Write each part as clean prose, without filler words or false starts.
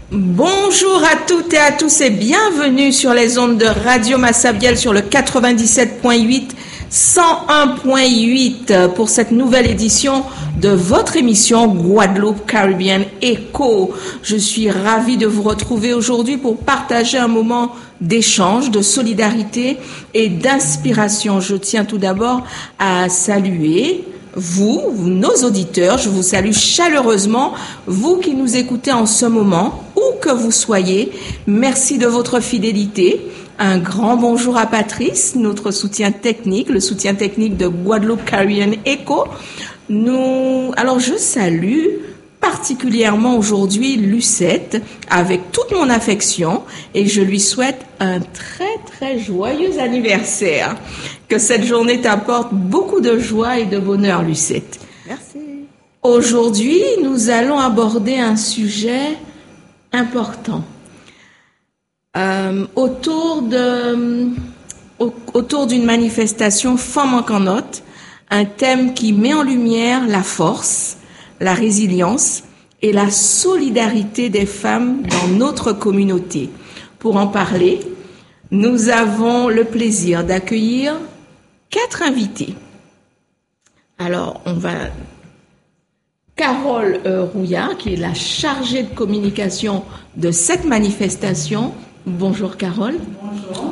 Bonjour à toutes et à tous et bienvenue sur les ondes de Radio Massabielle sur le 97.8, 101.8 pour cette nouvelle édition de votre émission Guadeloupe Caribbean Echo. Je suis ravie de vous retrouver aujourd'hui pour partager un moment d'échange, de solidarité et d'inspiration. Je tiens tout d'abord à saluer vous, nos auditeurs. Je vous salue chaleureusement, vous qui nous écoutez en ce moment, où que vous soyez. Merci de votre fidélité. Un grand bonjour à Patrice, notre soutien technique, le soutien technique de Guadeloupe Caribbean Echo. Alors je salue particulièrement aujourd'hui Lucette avec toute mon affection et je lui souhaite un très très joyeux anniversaire. Que cette journée t'apporte beaucoup de joie et de bonheur, Lucette. Merci. Aujourd'hui, nous allons aborder un sujet important autour d'une manifestation Femmes en Canotte, un thème qui met en lumière la force, la résilience et la solidarité des femmes dans notre communauté. Pour en parler, nous avons le plaisir d'accueillir 4 invités. Alors, Carole Rouillard, qui est la chargée de communication de cette manifestation. Bonjour Carole. Bonjour.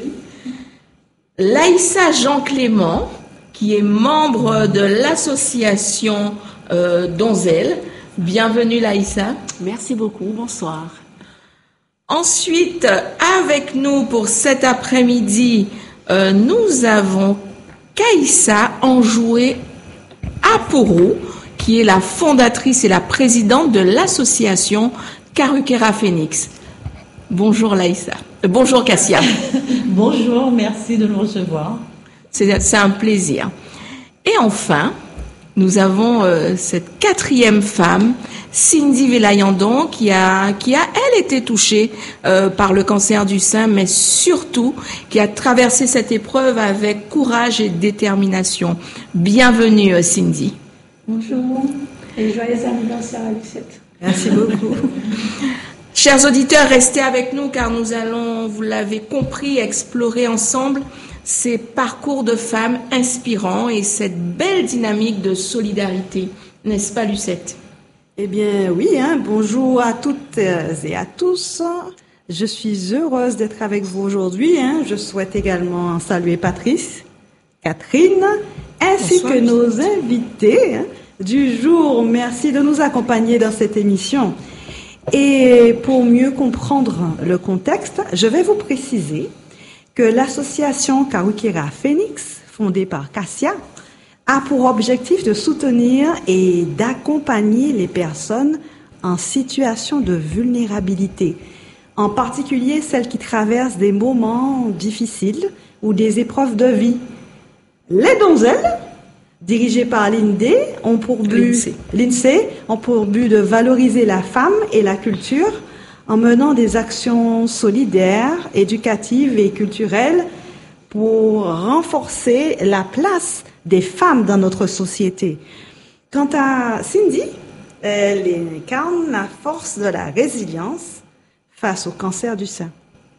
Laïssa Jean-Clément, qui est membre de l'association Donzelle. Bienvenue Laïssa. Merci beaucoup, bonsoir. Ensuite, avec nous pour cet après-midi, nous avons Kaïssa Enjoué Apourou, qui est la fondatrice et la présidente de l'association Karukera Phoenix. Bonjour Laïssa. Bonjour Cassia. Bonjour, merci de nous recevoir. C'est un plaisir. Et enfin, nous avons cette 4e femme, Cindy Velayandon, qui a elle été touchée par le cancer du sein, mais surtout qui a traversé cette épreuve avec courage et détermination. Bienvenue Cindy. Bonjour et joyeux anniversaire à Lucette. Merci beaucoup. Chers auditeurs, restez avec nous car nous allons, vous l'avez compris, explorer ensemble ces parcours de femmes inspirants et cette belle dynamique de solidarité. N'est-ce pas, Lucette? Eh bien, oui, bonjour à toutes et à tous. Je suis heureuse d'être avec vous aujourd'hui. Je souhaite également saluer Patrice, Catherine, ainsi que nos invités du jour. Merci de nous accompagner dans cette émission. Et pour mieux comprendre le contexte, je vais vous préciser que l'association Karukera Phoenix, fondée par Cassia, a pour objectif de soutenir et d'accompagner les personnes en situation de vulnérabilité, en particulier celles qui traversent des moments difficiles ou des épreuves de vie. Les donzelles, dirigées par l'INSEE, ont pour but de valoriser la femme et la culture en menant des actions solidaires, éducatives et culturelles pour renforcer la place des femmes dans notre société. Quant à Cindy, elle incarne la force de la résilience face au cancer du sein.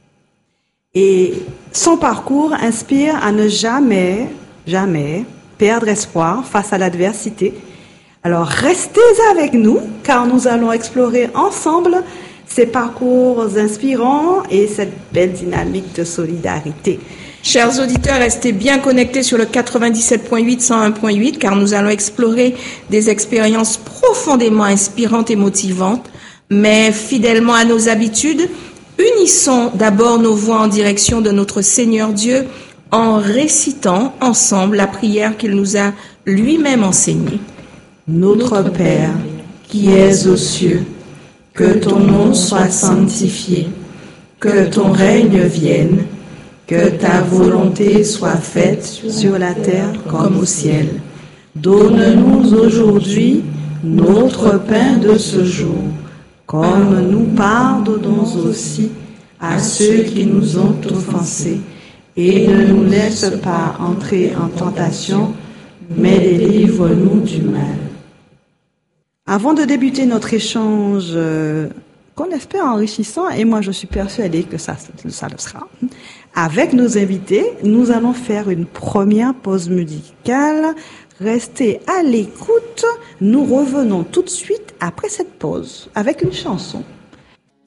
Et son parcours inspire à ne jamais perdre espoir face à l'adversité. Alors restez avec nous car nous allons explorer ensemble ces parcours inspirants et cette belle dynamique de solidarité. Chers auditeurs, restez bien connectés sur le 97.8, 101.8, car nous allons explorer des expériences profondément inspirantes et motivantes, mais fidèlement à nos habitudes, unissons d'abord nos voix en direction de notre Seigneur Dieu en récitant ensemble la prière qu'il nous a lui-même enseignée. Notre Père, qui es aux cieux, que ton nom soit sanctifié, que ton règne vienne, que ta volonté soit faite sur la terre comme au ciel. Donne-nous aujourd'hui notre pain de ce jour, comme nous pardonnons aussi à ceux qui nous ont offensés. Et ne nous laisse pas entrer en tentation, mais délivre-nous du mal. Avant de débuter notre échange qu'on espère enrichissant, et moi je suis persuadée que ça le sera. Avec nos invités, nous allons faire une première pause musicale. Restez à l'écoute, nous revenons tout de suite après cette pause avec une chanson.